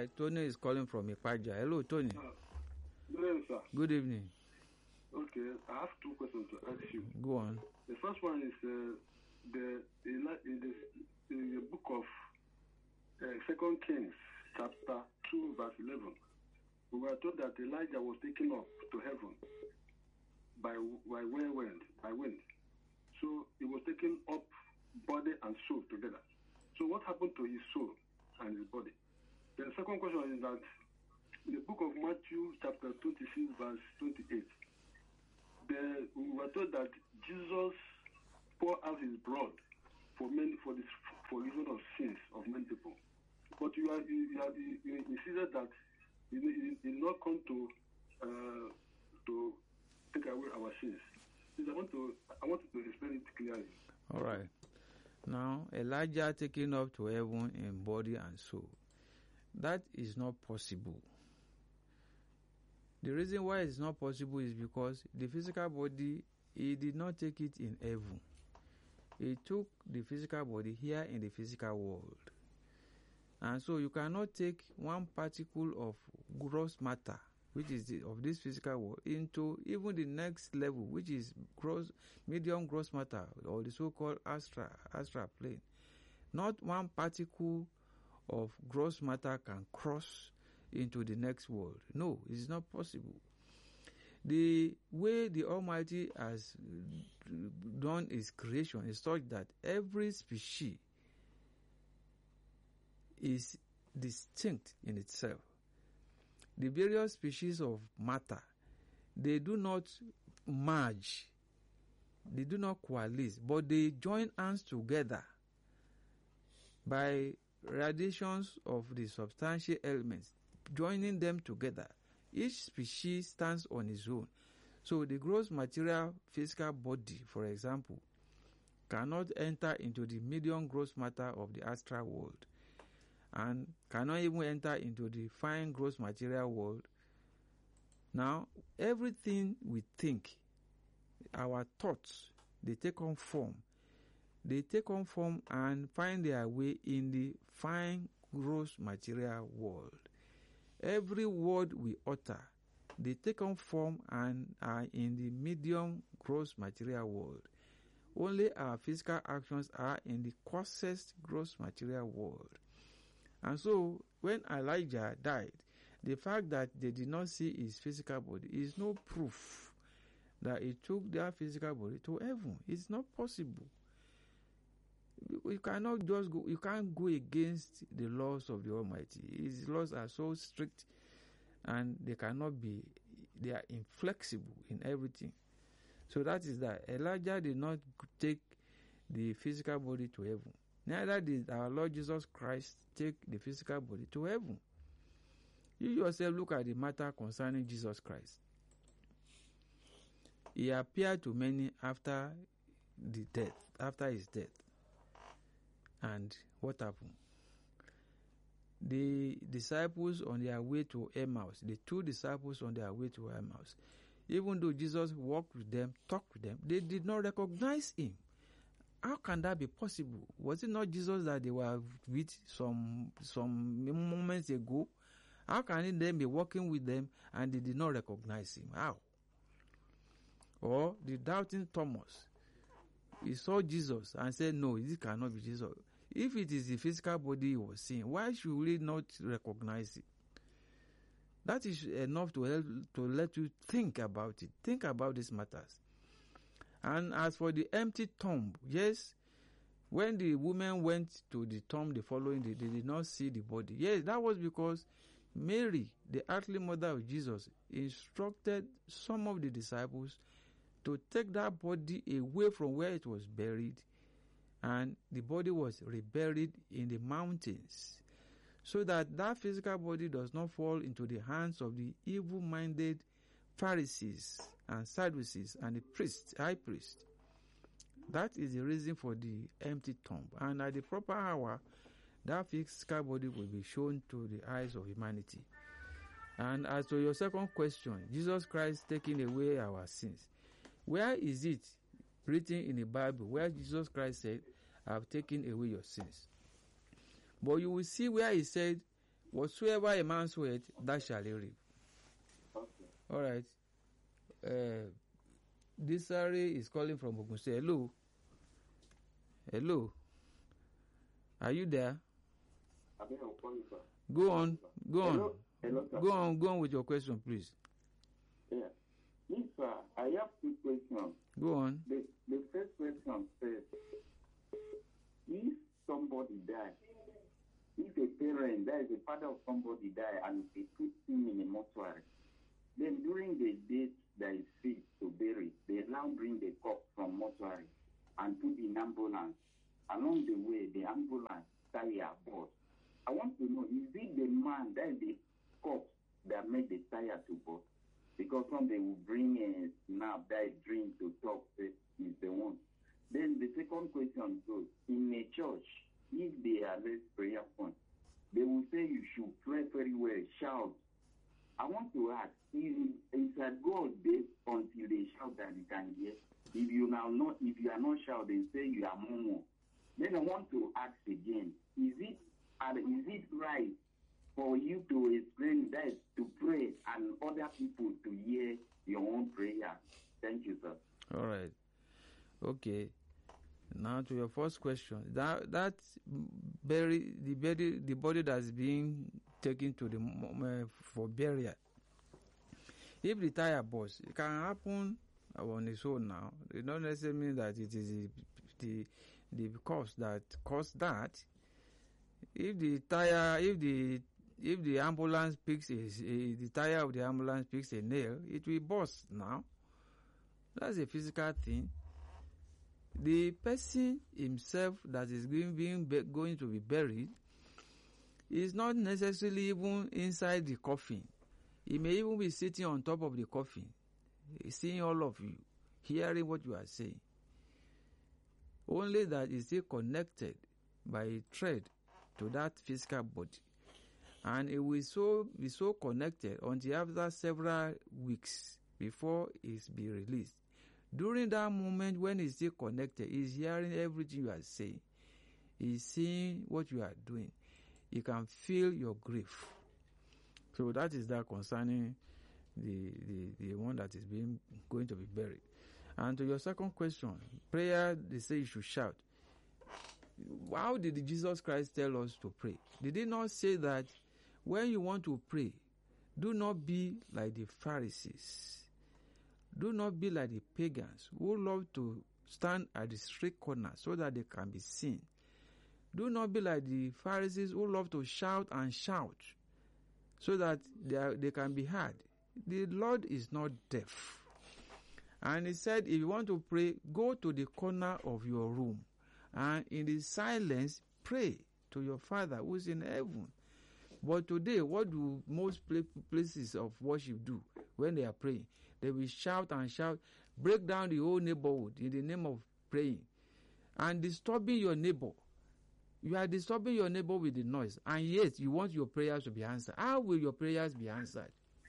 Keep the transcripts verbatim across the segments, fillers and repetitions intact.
right. Tony is calling from Ipaja. Hello, Tony. Uh, good evening, sir. Good evening. Okay, I have two questions to ask you. Go on. The first one is uh, the in the, in the book of uh, Second Kings, chapter two, verse eleven. We were told that Elijah was taken up to heaven by by wind, by wind. So he was taken up, body and soul together. So what happened to his soul and his body? Then the second question is that in the book of Matthew, chapter twenty-six, verse twenty-eight, the, we were told that Jesus poured out his blood for many for this for reason of sins of many people. But you are you you, are, you, you insisted that he did not come to uh, to take away our sins. Please, I want to I want to explain it clearly. All right. Now, Elijah taken up to heaven in body and soul. That is not possible. The reason why it's not possible is because the physical body, he did not take it in heaven. He took the physical body here in the physical world. And so you cannot take one particle of gross matter, which is the, of this physical world, into even the next level, which is gross, medium gross matter, or the so-called astral, astral plane. Not one particle of gross matter can cross into the next world. No, it is not possible. The way the Almighty has done his creation is such that every species is distinct in itself. The various species of matter, they do not merge, they do not coalesce, but they join hands together by radiations of the substantial elements, joining them together. Each species stands on its own. So the gross material physical body, for example, cannot enter into the medium gross matter of the astral world, and cannot even enter into the fine gross material world. Now, everything we think, our thoughts, they take on form. They take on form and find their way in the fine gross material world. Every word we utter, they take on form and are in the medium gross material world. Only our physical actions are in the coarsest gross material world. And so, when Elijah died, the fact that they did not see his physical body is no proof that he took their physical body to heaven. It's not possible. You cannot just go, you can't go against the laws of the Almighty. His laws are so strict and they cannot be, they are inflexible in everything. So that is that Elijah did not take the physical body to heaven. Neither did our Lord Jesus Christ take the physical body to heaven. You yourself look at the matter concerning Jesus Christ. He appeared to many after the death, after his death. And what happened? The disciples on their way to Emmaus, the two disciples on their way to Emmaus, even though Jesus walked with them, talked with them, they did not recognize him. How can that be possible? Was it not Jesus that they were with some some moments ago? How can he then be walking with them and they did not recognize him? How? Or the doubting Thomas, he saw Jesus and said, no, this cannot be Jesus. If it is the physical body he was seeing, why should we not recognize it? That is enough to help to let you think about it. Think about these matters. And as for the empty tomb, yes, when the women went to the tomb the following day, they did not see the body. Yes, that was because Mary, the earthly mother of Jesus, instructed some of the disciples to take that body away from where it was buried, and the body was reburied in the mountains, so that that physical body does not fall into the hands of the evil-minded Pharisees and Sadducees and the priests, high priest. That is the reason for the empty tomb. And at the proper hour, that physical body will be shown to the eyes of humanity. And as to your second question, Jesus Christ taking away our sins. Where is it written in the Bible where Jesus Christ said, I have taken away your sins? But you will see where he said, Whatsoever a man soweth, that shall he reap. Okay. All right. Uh, this Sari is calling from Ogun State. Hello. Hello. Are you there? I think I'll call you, sir. Go on. Go on. Hello? Hello, sir. Go on. Go on with your question, please. Yeah. Yes, sir. I have two questions. Go on. The, the first question says, if somebody dies, if a parent, that is a father of somebody die and they put him in a mortuary, then during the date that is fit to bury, they now bring the corpse from mortuary and put in ambulance. Along the way, the ambulance tire burst. I want to know, is it the man, that is the corpse that made the tire to burst? Because some they will bring a snap, that is drink to talk, say, is the one. Then the second question goes, in a church, if they are less prayer point, they will say you should pray very well, shout. I want to ask, is, is that God there until they shout that you can hear? If you now not, if you are not shouting, say you are momo. Then I want to ask again, is it uh, is it right for you to explain that to pray and other people to hear your own prayer? Thank you, sir. All right. Okay. Now to your first question, that that bury the body the body that's being taken to the uh, for burial. If the tire burst, it can happen on its own. Now, it don't necessarily mean that it is the the, the cause that caused that. If the tire, if the if the ambulance picks a, a, the tire of the ambulance picks a nail, it will burst. Now, that's a physical thing. The person himself that is going, being be, going to be buried is not necessarily even inside the coffin. He may even be sitting on top of the coffin, seeing all of you, hearing what you are saying. Only that is still connected by a thread to that physical body. And it will so be so connected until after several weeks before it's be released. During that moment when he's still connected, he's hearing everything you are saying. He's seeing what you are doing. He can feel your grief. So that is that concerning the, the, the one that is being going to be buried. And to your second question, prayer, they say you should shout. How did Jesus Christ tell us to pray? Did he not say that when you want to pray, do not be like the Pharisees? Do not be like the pagans who love to stand at the street corner so that they can be seen. Do not be like the Pharisees who love to shout and shout so that they, are, they can be heard. The Lord is not deaf. And he said, if you want to pray, go to the corner of your room and in the silence pray to your Father who is in heaven. But today, what do most places of worship do when they are praying? They will shout and shout, break down the whole neighborhood in the name of praying and disturbing your neighbor. You are disturbing your neighbor with the noise, and yet you want your prayers to be answered. How will your prayers be answered?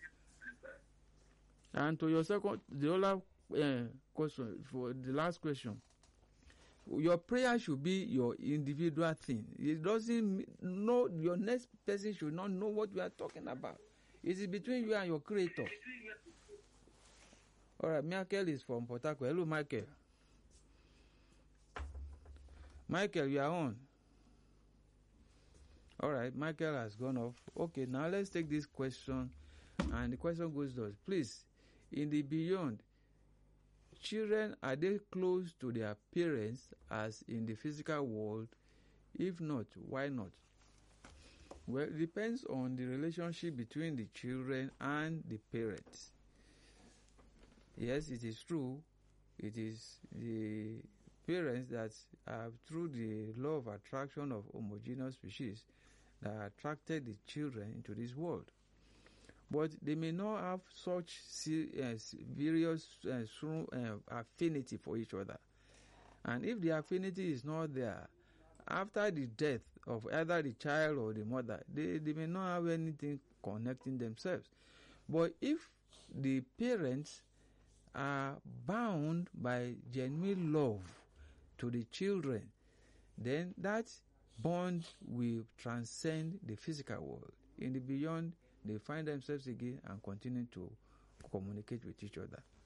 And to your second, the other uh, question, for the last question, your prayer should be your individual thing. It doesn't know, your next person should not know what you are talking about. It is between you and your Creator. All right, Michael is from Port Harcourt. Hello, Michael. Michael, you are on. All right, Michael has gone off. Okay, now let's take this question. And the question goes thus. Please, in the beyond, children, are they close to their parents as in the physical world? If not, why not? Well, it depends on the relationship between the children and the parents. Yes, it is true. It is the parents that have, through the law of attraction of homogeneous species, that attracted the children into this world. But they may not have such uh, various uh, uh, affinity for each other. And if the affinity is not there, after the death of either the child or the mother, they, they may not have anything connecting themselves. But if the parents are bound by genuine love to the children, then that bond will transcend the physical world. in the beyond, they find themselves again and continue to communicate with each other.